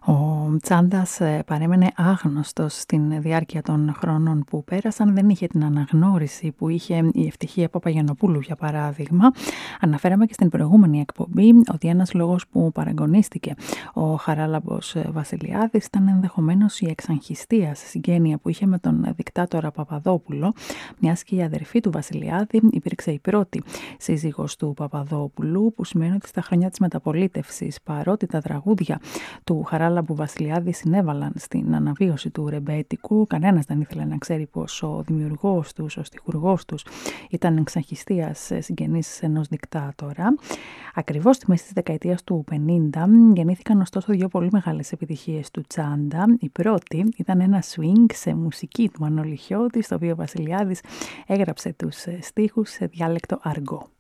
Ο Τσάντας παρέμενε άγνωστος στην διάρκεια των χρόνων που πέρασαν. Δεν είχε την αναγνώριση που είχε η Ευτυχία Παπαγιαννοπούλου, για παράδειγμα. Αναφέραμε και στην προηγούμενη εκπομπή ότι ένας λόγος που παραγωνίστηκε ο Χαράλαμπος Βασιλιάδης ήταν ενδεχομένως η εξαγχιστία σε συγγένεια που είχε με τον δικτάτορα Παπαδόπουλο, μιας και η αδερφή του Βασιλιάδη υπήρξε η πρώτη σύζυγος του Παπαδόπουλου, που σημαίνει ότι στα χρόνια της μεταπολίτευσης, παρότι τα τραγούδια του Χαράλαμπου Βασιλιάδη συνέβαλαν στην αναβίωση του ρεμπέτικου, κανένας δεν ήθελε να ξέρει πως ο δημιουργός τους, ο στιχουργός τους ήταν εξαγχιστίας συγγενής ενός δικτάτορα. Ακριβώς στη μέση της δεκαετίας του 50 γεννήθηκαν ωστόσο δύο πολύ μεγάλες επιτυχίες του Τσάντα. Η πρώτη ήταν ένα swing σε μουσική του Μανώλη Χιώτη, στο οποίο ο Βασιλιάδης έγραψε τους στίχους σε διάλεκτο αργό.